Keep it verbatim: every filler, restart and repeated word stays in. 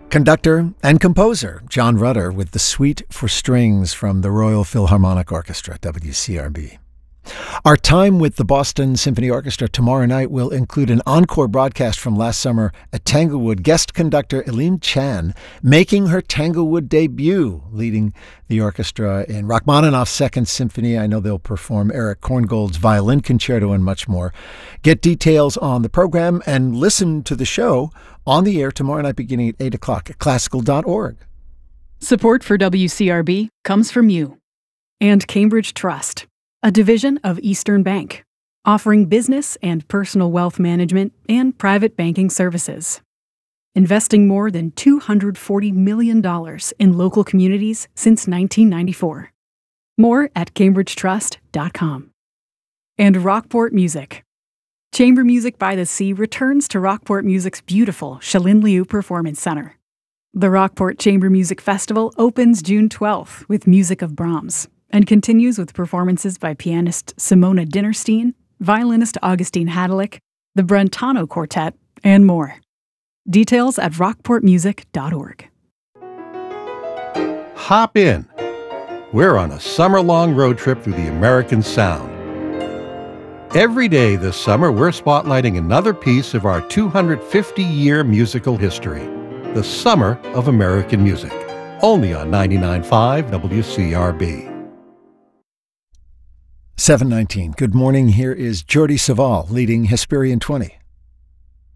Conductor and composer John Rutter with the Suite for Strings from the Royal Philharmonic Orchestra, W C R B. Our time with the Boston Symphony Orchestra tomorrow night will include an encore broadcast from last summer at Tanglewood. Guest conductor Elim Chan making her Tanglewood debut, leading the orchestra in Rachmaninoff's Second Symphony. I know they'll perform Eric Korngold's Violin Concerto and much more. Get details on the program and listen to the show on the air tomorrow night beginning at eight o'clock at classical dot org. Support for W C R B comes from you and Cambridge Trust, a division of Eastern Bank, offering business and personal wealth management and private banking services. Investing more than two hundred forty million dollars in local communities since nineteen ninety-four. More at cambridge trust dot com. And Rockport Music. Chamber Music by the Sea returns to Rockport Music's beautiful Shalin Liu Performance Center. The Rockport Chamber Music Festival opens June twelfth with music of Brahms and continues with performances by pianist Simona Dinnerstein, violinist Augustine Hadalick, the Brentano Quartet, and more. Details at rockport music dot org. Hop in. We're on a summer-long road trip through the American Sound. Every day this summer, we're spotlighting another piece of our two hundred fifty year musical history, the Summer of American Music, only on ninety-nine point five W C R B. seven nineteen. Good morning. Here is Jordi Savall leading Hesperian twenty.